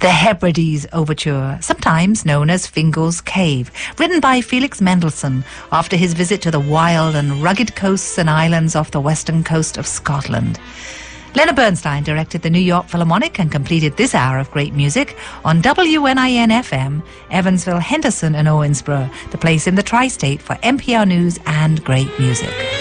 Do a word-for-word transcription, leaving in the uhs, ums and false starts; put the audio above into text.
The Hebrides Overture, sometimes known as Fingal's Cave, written by Felix Mendelssohn after his visit to the wild and rugged coasts and islands off the western coast of Scotland. Leonard Bernstein directed the New York Philharmonic and completed this hour of great music on W N I N F M, Evansville, Henderson and Owensboro, the place in the tri-state for N P R News and great music.